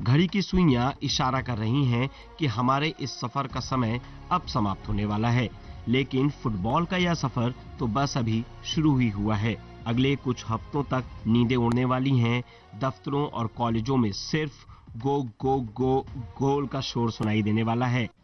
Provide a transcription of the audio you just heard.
घड़ी की सुइयां इशारा कर रही हैं कि हमारे इस सफर का समय अब समाप्त होने वाला है, लेकिन फुटबॉल का यह सफर तो बस अभी शुरू ही हुआ है। अगले कुछ हफ्तों तक नींदें उड़ने वाली हैं। दफ्तरों और कॉलेजों में सिर्फ गो गो गो गोल का शोर सुनाई देने वाला है।